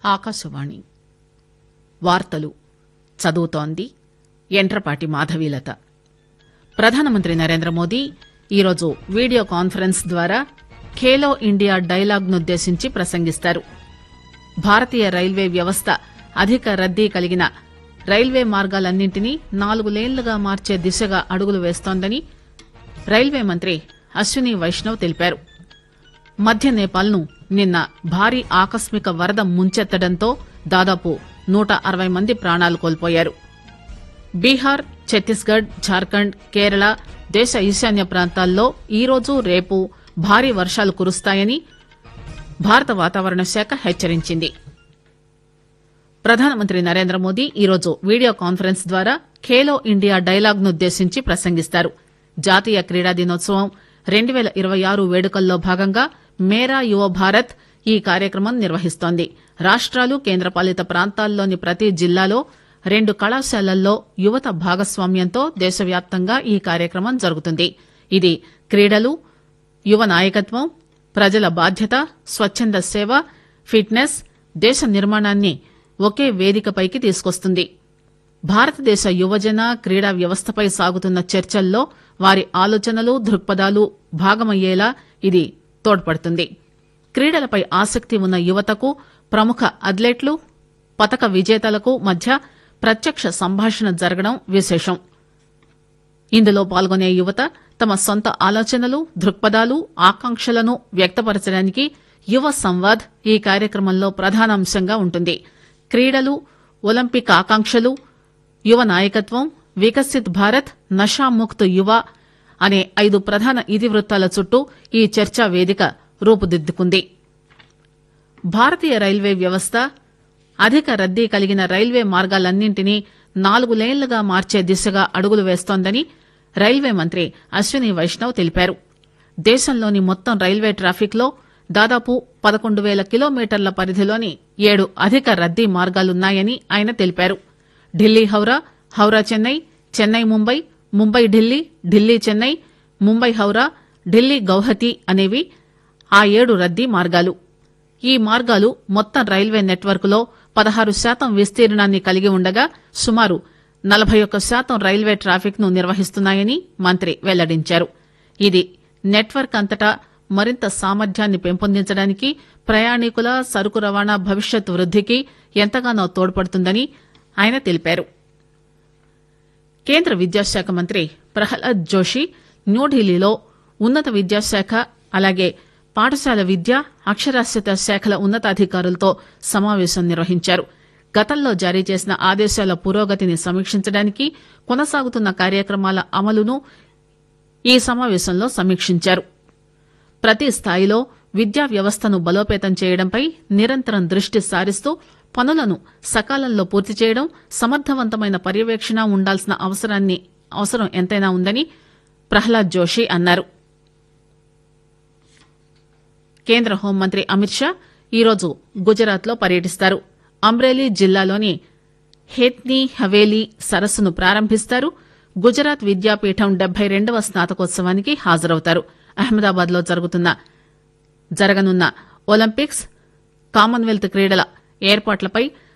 ఆకాశవాణి వార్తలు చదువుతోంది యంట్రపాటి మాధవీలత. ప్రధానమంత్రి నరేంద్రమోదీ ఈరోజు వీడియో కాన్ఫరెన్స్ ద్వారా ఖేలో ఇండియా డైలాగ్నుద్దేశించి ప్రసంగిస్తారు. భారతీయ రైల్వే వ్యవస్థ అధిక రద్దీ కలిగిన రైల్వే మార్గాలన్నింటినీ 4 లేన్లుగా మార్చే దిశగా అడుగులు వేస్తోందని రైల్వే మంత్రి అశ్విని వైష్ణవ్ తెలిపారు. మధ్య నేపాల్ను నిన్న భారీ ఆకస్మిక వరద ముంచెత్తడంతో దాదాపు 160 మంది ప్రాణాలు కోల్పోయారు. బీహార్, ఛత్తీస్గఢ్, జార్ఖండ్, కేరళ, దేశ ఈశాన్య ప్రాంతాల్లో ఈరోజు రేపు భారీ వర్షాలు కురుస్తాయని భారత వాతావరణ శాఖ హెచ్చరించింది. ప్రధానమంత్రి నరేంద్రమోదీ ఈరోజు వీడియో కాన్ఫరెన్స్ ద్వారా ఖేలో ఇండియా డైలాగ్నుద్దేశించి ప్రసంగిస్తారు. జాతీయ క్రీడా దినోత్సవం 2026 వేడుకల్లో భాగంగా మేరా యువ భారత్ ఈ కార్యక్రమం నిర్వహిస్తోంది. రాష్టాలు, కేంద్రపాలిత ప్రాంతాల్లోని ప్రతి జిల్లాలో 2 కళాశాలల్లో యువత భాగస్వామ్యంతో దేశవ్యాప్తంగా ఈ కార్యక్రమం జరుగుతుంది. ఇది క్రీడలు, యువ నాయకత్వం, ప్రజల బాధ్యత, స్వచ్చంద సేవ, ఫిట్నెస్, దేశ నిర్మాణాన్ని ఒకే వేదికపైకి తీసుకొస్తుంది. భారతదేశ యువజన క్రీడా వ్యవస్థపై సాగుతున్న చర్చల్లో వారి ఆలోచనలు, దృక్పథాలు భాగమయ్యేలా ఇది తోడ్పడుతుంది. క్రీడలపై ఆసక్తి ఉన్న యువతకు, ప్రముఖ అథ్లెట్లు, పతక విజేతలకు మధ్య ప్రత్యక్ష సంభాషణ జరగడం విశేషం. ఇందులో పాల్గొనే యువత తమ సొంత ఆలోచనలు, దృక్పథాలు, ఆకాంక్షలను వ్యక్తపరచడానికి యువ సంవాద్ ఈ కార్యక్రమంలో ప్రధానాంశంగా ఉంటుంది. క్రీడలు, ఒలింపిక్ ఆకాంక్షలు, యువ నాయకత్వం, వికసిత్ భారత్, నషాముక్త్ యువ అనే 5 ప్రధాన ఇతివృత్తాల చుట్టూ ఈ చర్చా వేదిక రూపుదిద్దుకుంది. భారతీయ రైల్వే వ్యవస్థ అధిక రద్దీ కలిగిన రైల్వే మార్గాలన్నింటినీ 4 లేన్లుగా మార్చే దిశగా అడుగులు వేస్తోందని రైల్వే మంత్రి అశ్విని వైష్ణవ్ తెలిపారు. దేశంలోని మొత్తం రైల్వే ట్రాఫిక్ లో దాదాపు 11,000 కిలోమీటర్ల పరిధిలోని 7 అధిక రద్దీ మార్గాలున్నాయని ఆయన తెలిపారు. ఢిల్లీ హౌరా, హౌరా చెన్నై, చెన్నై ముంబై, ముంబై ఢిల్లీ, ఢిల్లీ చెన్నై, ముంబై హౌరా, ఢిల్లీ గౌహతి అనేవి ఆ 7 రద్దీ మార్గాలు. ఈ మార్గాలు మొత్తం రైల్వే నెట్వర్క్ లో 16% విస్తీర్ణాన్ని కలిగి ఉండగా సుమారు 41% రైల్వే ట్రాఫిక్ ను నిర్వహిస్తున్నాయని మంత్రి వెల్లడించారు. ఇది నెట్వర్క్ అంతటా మరింత సామర్థ్యాన్ని పెంపొందించడానికి, ప్రయాణికుల సరుకు రవాణా భవిష్యత్ వృద్దికి ఎంతగానో తోడ్పడుతుందని ఆయన తెలిపారు. కేంద్ర విద్యాశాఖ మంత్రి ప్రహ్లాద్ జోషి న్యూఢిల్లీలో ఉన్నత విద్యాశాఖ, అలాగే పాఠశాల విద్య, అక్షరాస్యత శాఖల ఉన్నతాధికారులతో సమావేశం నిర్వహించారు. గతంలో జారీ చేసిన ఆదేశాల పురోగతిని సమీక్షించడానికి, కొనసాగుతున్న కార్యక్రమాల అమలును ఈ సమావేశంలో సమీక్షించారు. ప్రతి స్థాయిలో విద్యా వ్యవస్థను బలోపేతం చేయడంపై నిరంతరం దృష్టి సారిస్తూ పనులను సకాలంలో పూర్తి చేయడం, సమర్థవంతమైన పర్యవేక్షణ ఉండాల్సిన అవసరం ఎంతైనా ఉందని ప్రహ్లాద్ జోషి అన్నారు. కేంద్ర హోంమంత్రి అమిత్ షా ఈరోజు గుజరాత్ లో పర్యటిస్తారు. అమ్రేలీ జిల్లాలోని హేత్నీ హవేలీ సరస్సును ప్రారంభిస్తారు. గుజరాత్ విద్యాపీఠం 72వ స్నాతకోత్సవానికి హాజరవుతారు. అహ్మదాబాద్ లో జరగనున్న ఒలింపిక్స్, కామన్వెల్త్ క్రీడల ఏర్పాట్లపై